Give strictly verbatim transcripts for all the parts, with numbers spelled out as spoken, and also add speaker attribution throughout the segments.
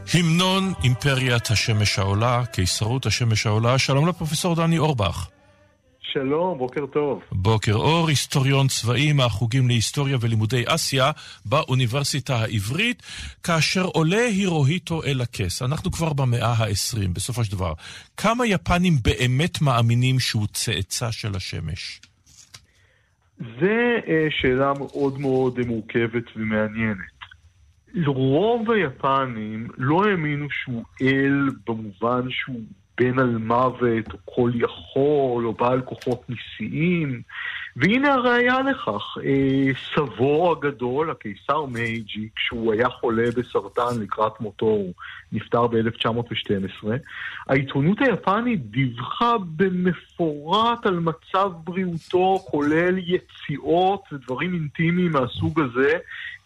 Speaker 1: המנון אימפריית השמש העולה, קיסרות השמש העולה. שלום לפרופסור דני אורבך.
Speaker 2: שלום, בוקר טוב.
Speaker 1: בוקר אור, היסטוריון צבאי מהחוגים להיסטוריה ולימודי אסיה באוניברסיטה העברית. כאשר עולה הירוהיטו אל הכס, אנחנו כבר במאה העשרים, בסופו של דבר, כמה יפנים באמת מאמינים שהוא צאצא של השמש?
Speaker 2: זה שאלה מאוד מאוד מורכבת ומעניינת. רוב היפנים לא האמינו שהוא אל במובן שהוא בן על מוות או כל יכול או בעל כוחות ניסיים, והנה הראיה לכך. סבו הגדול, הקיסר מייג'י, כשהוא היה חולה בסרטן לקראת מותו, הוא נפטר ב-אלף תשע מאות ושתים עשרה, העיתונות היפנית דיווחה במפורט על מצב בריאותו, כולל יציאות ודברים אינטימיים מהסוג הזה.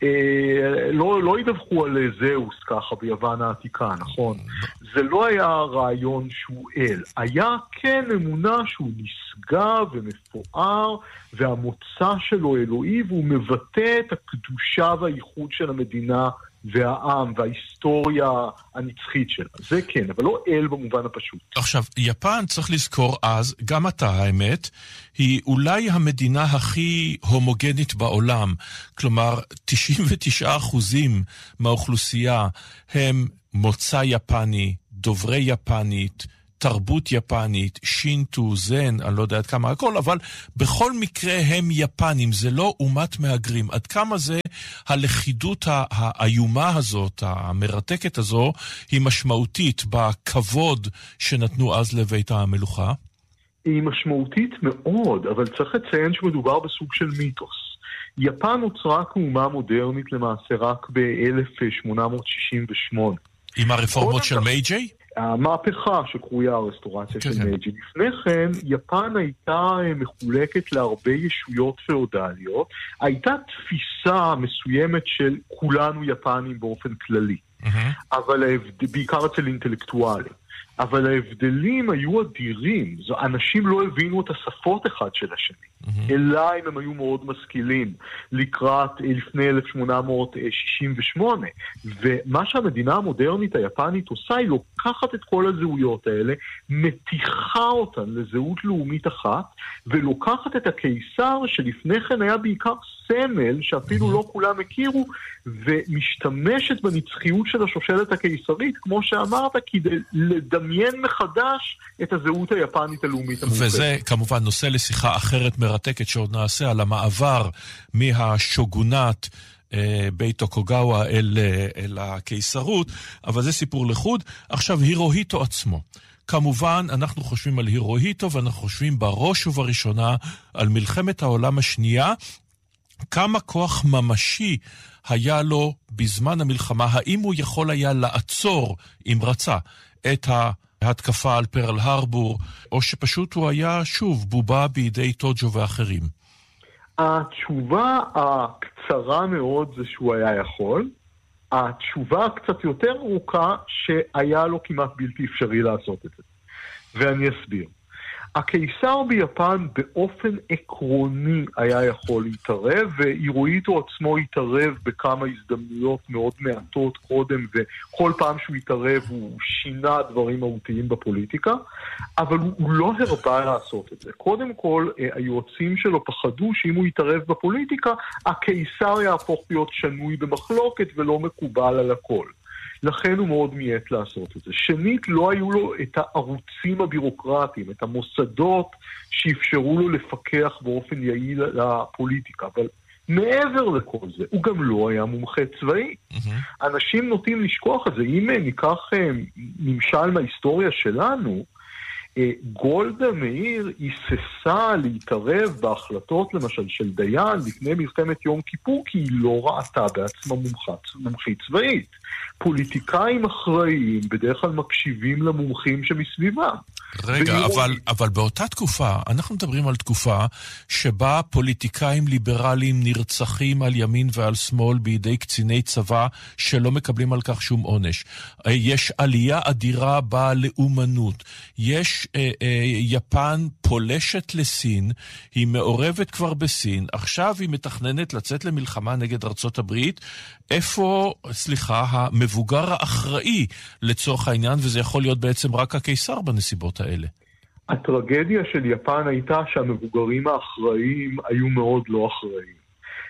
Speaker 2: לא, לא ידווחו על זהוס ככה ביוון העתיקה, נכון? זה לא היה רעיון שהוא אל. היה כן אמונה שהוא נשגב ומפואר, והמוצא שלו אלוהי, והוא מבטא את הקדושה והייחוד של המדינה והעם וההיסטוריה הנצחית שלה. זה כן, אבל לא אל במובן הפשוט. עכשיו,
Speaker 1: יפן, צריך לזכור אז, גם אתה האמת, היא אולי המדינה הכי הומוגנית בעולם. כלומר, תשעים ותשעה אחוזים מהאוכלוסייה הם מוצא יפני, דוברי יפנית, תרבות יפנית, שינטו, זן, אני לא יודע עד כמה הכל, אבל בכל מקרה הם יפנים, זה לא אומת מהגרים. עד כמה זה הלכידות האיומה הזאת, המרתקת הזו, היא משמעותית בכבוד שנתנו אז לבית המלוכה?
Speaker 2: היא משמעותית מאוד, אבל צריך לציין שמדובר בסוג של מיתוס. יפן נוצרה כאומה מודרנית למעשה רק ב-אלף שמונה מאות שישים ושמונה.
Speaker 1: עם הרפורמות של מייג'י?
Speaker 2: המהפכה שקרויה הרסטורציה
Speaker 1: כן,
Speaker 2: של
Speaker 1: כן.
Speaker 2: מייג'י. לפני כן, יפן הייתה מחולקת להרבה ישויות פאודליות. הייתה תפיסה מסוימת של כולנו יפנים באופן כללי. Mm-hmm. אבל ההבד... בעיקר אצל אינטלקטואלים. אבל ההבדלים היו אדירים. זו, אנשים לא הבינו את השפות אחד של השני. Mm-hmm. אלא אם הם היו מאוד משכילים לקראת לפני אלף שמונה מאות שישים ושמונה. ומה שהמדינה המודרנית היפנית עושה, היא לוקחת את כל הזהויות האלה, מתיחה אותן לזהות לאומית אחת, ולוקחת את הקיסר שלפני כן היה בעיקר סמל, שאפילו mm-hmm. לא כולם הכירו, ומשתמשת בנצחיות של השושלת הקיסרית, כמו שאמרת, כדי לדמיין מחדש את הזהות היפנית הלאומית המוכרת.
Speaker 1: וזה כמובן נושא לשיחה אחרת מרתקת שעוד נעשה על המעבר מהשוגונת בית טוקוגאווה אל, אל הקיסרות, אבל זה סיפור לחוד. עכשיו, הירוהיטו עצמו. כמובן, אנחנו חושבים על הירוהיטו, ואנחנו חושבים בראש ובראשונה על מלחמת העולם השנייה, כמה כוח ממשי היה לו בזמן המלחמה, האם הוא יכול היה לעצור, אם רצה, את ההתקפה על פרל הרבור, או שפשוט הוא היה שוב בובה בידי טוג'ו ואחרים?
Speaker 2: התשובה הקצרה מאוד זה שהוא היה יכול. התשובה הקצת יותר ארוכה שהיה לו כמעט בלתי אפשרי לעשות את זה. ואני אסביר. הקיסר ביפן באופן עקרוני היה יכול להתערב, והירוהיטו עצמו התערב בכמה הזדמנויות מאוד מעטות קודם, וכל פעם שהוא התערב הוא שינה דברים מהותיים בפוליטיקה, אבל הוא לא הרבה לעשות את זה. קודם כל, היועצים שלו פחדו שאם הוא יתערב בפוליטיקה, הקיסר יהפוך להיות שנוי במחלוקת ולא מקובל על הכל. לכן הוא מאוד מייעט לעשות את זה. שנית, לא היו לו את הערוצים הבירוקרטיים, את המוסדות שאפשרו לו לפקח באופן יעיל לפוליטיקה. אבל מעבר לכל זה, הוא גם לא היה מומחה צבאי. Mm-hmm. אנשים נוטים לשכוח את זה. אם ניקח ממשל מההיסטוריה שלנו, גולדה מאיר היססה להתערב בהחלטות למשל של דיין לפני מלחמת יום כיפור, כי היא לא ראתה בעצמה מומחית צבאית. פוליטיקאים אחראיים בדרך כלל מקשיבים למומחים שמסביבם.
Speaker 1: רגע, אבל, אבל באותה תקופה, אנחנו מדברים על תקופה שבה פוליטיקאים ליברליים נרצחים על ימין ועל שמאל בידי קציני צבא שלא מקבלים על כך שום עונש. יש עלייה אדירה בלאומנות. יש אה, אה, יפן פולשת לסין, היא מעורבת כבר בסין, עכשיו היא מתכננת לצאת למלחמה נגד ארצות הברית. איפה, סליחה, המבוגר האחראי לצורך העניין, וזה יכול להיות בעצם רק הקיסר בנסיבות האלה?
Speaker 2: הטרגדיה של יפן הייתה שהמבוגרים האחראיים היו מאוד לא אחראיים.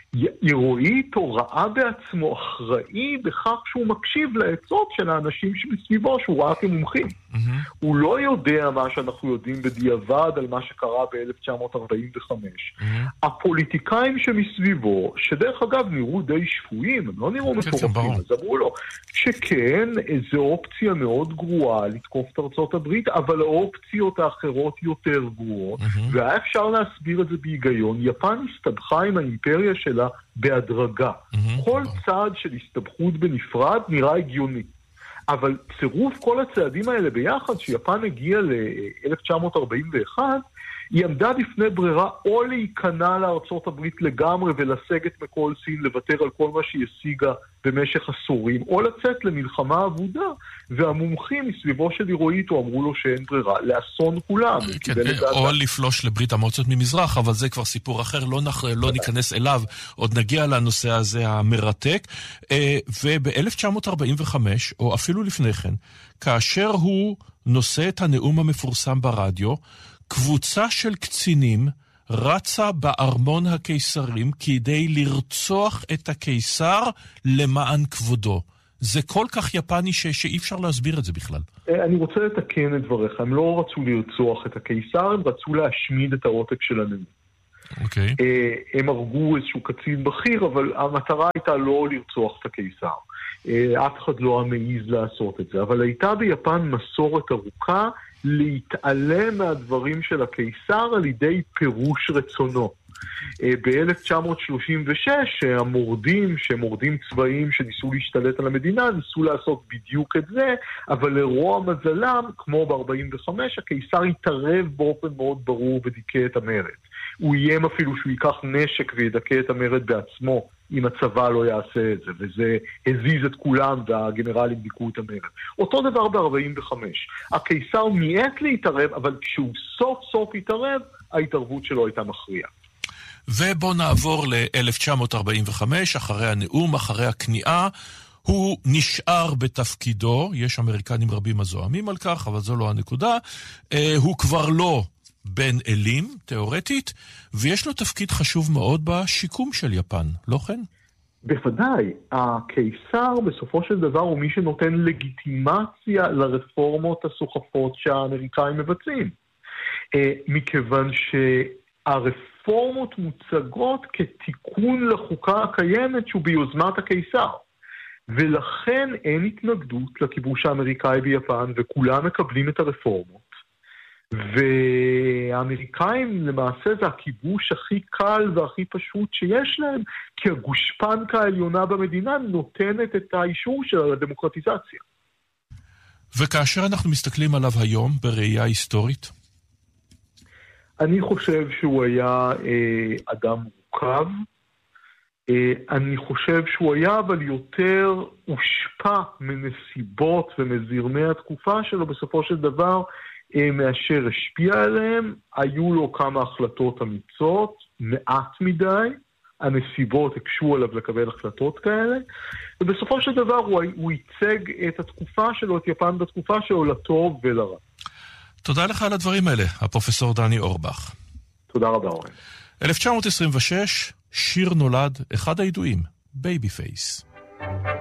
Speaker 2: הירואיטו ראה בעצמו אחראי בכך שהוא מקשיב לעצות של האנשים שמסביבו שהוא ראה כמומחים. Mm-hmm. הוא לא יודע מה שאנחנו יודעים בדיעבד על מה שקרה ב-אלף תשע מאות ארבעים וחמש. Mm-hmm. הפוליטיקאים שמסביבו, שדרך אגב נראו די שפויים, הם לא נראו מטורפים, אז אמרו לו שכן, זו אופציה מאוד גרועה לתקוף את ארצות הברית, אבל האופציות האחרות יותר גרועות, mm-hmm. והיה אפשר להסביר את זה בהיגיון. יפן הסתבכה עם האימפריה שלה בהדרגה. Mm-hmm. כל צעד של הסתבכות בנפרד נראה הגיוני. אבל צירוף כל הצעדים האלה ביחד, שיפן הגיעה ל-אלף תשע מאות ארבעים ואחת, היא עמדה בפני ברירה או להיכנע לארצות הברית לגמרי ולסגת מכל סין, לוותר על כל מה שהיא השיגה במשך עשורים, או לצאת למלחמה עבודה, והמומחים מסביבו של הירואיטו אמרו לו שאין ברירה, לאסון כולם.
Speaker 1: כן, או לפלוש לברית המועצות ממזרח, אבל זה כבר סיפור אחר, לא, נח... לא ניכנס אליו, עוד נגיע לנושא הזה המרתק. וב-אלף תשע מאות ארבעים וחמש, או אפילו לפני כן, כאשר הוא נושא את הנאום המפורסם ברדיו, קבוצה של קצינים רצה בארמון הקיסרים כדי לרצוח את הקיסר למען כבודו. זה כל כך יפני ש... שאי אפשר להסביר את זה בכלל.
Speaker 2: אני רוצה לתקן את דבריך. הם לא רצו לרצוח את הקיסר, הם רצו להשמיד את העותק של הנאום.
Speaker 1: אוקיי.
Speaker 2: הם הרגו איזשהו קצין בכיר, אבל המטרה הייתה לא לרצוח את הקיסר. אף אחד לא המעיז לעשות את זה. אבל הייתה ביפן מסורת ארוכה להתעלם מהדברים של הקיסר על ידי פירוש רצונו. ב-אלף תשע מאות שלושים ושש המורדים, שמורדים צבאיים שניסו להשתלט על המדינה, ניסו לעשות בדיוק את זה, אבל לרוע מזלם, כמו ב-ארבעים וחמש, הקיסר התערב באופן מאוד ברור ודיכא את המרד. הוא איים אפילו שהוא ייקח נשק וידכא את המרד בעצמו, אם הצבא לא יעשה את זה, וזה הזיז את כולם והגנרלים דיכאו את המרד. אותו דבר ב-ארבעים וחמש. הקיסר מיעט להתערב, אבל כשהוא סוף סוף התערב, ההתערבות שלו הייתה מכריעה.
Speaker 1: ובוא נעבור ל-אלף תשע מאות ארבעים וחמש, אחרי הנאום, אחרי הכניעה, הוא נשאר בתפקידו, יש אמריקנים רבים הזוהמים על כך, אבל זו לא הנקודה, הוא כבר לא בן אלים, תיאורטית, ויש לו תפקיד חשוב מאוד בשיקום של יפן, לא כן?
Speaker 2: בוודאי, הקיסר בסופו של דבר הוא מי שנותן לגיטימציה לרפורמות הסוחפות שהאמריקאים מבצעים. מכיוון שהרפורמות מוצגות כתיקון לחוקה הקיימת שהוא ביוזמת הקיסר. ולכן אין התנגדות לכיבוש האמריקאי ביפן, וכולם מקבלים את הרפורמות. והאמריקאים למעשה זה הכיבוש הכי קל והכי פשוט שיש להם, כי הגושפנקה העליונה במדינה נותנת את האישור של הדמוקרטיזציה.
Speaker 1: וכאשר אנחנו מסתכלים עליו היום בראייה היסטורית?
Speaker 2: אני חושב שהוא היה אה, אדם מורכב, אה, אני חושב שהוא היה אבל יותר הושפע מנסיבות ומזרמי התקופה שלו בסופו של דבר, מאשר השפיע עליהם. היו לו כמה החלטות אמיצות, מעט מדי, הנסיבות הקשו עליו לקבל החלטות כאלה, ובסופו של דבר הוא, הוא ייצג את התקופה שלו, את יפן בתקופה שלו, לטוב ולרע.
Speaker 1: תודה לך על הדברים האלה, הפרופסור דני אורבך.
Speaker 2: תודה רבה, אורן.
Speaker 1: אלף תשע מאות עשרים ושש, שיר נולד, אחד הידועים, בייבי פייס.